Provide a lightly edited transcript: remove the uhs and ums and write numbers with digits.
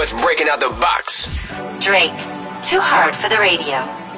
It's breaking out the box. Drake, too hard for the radio.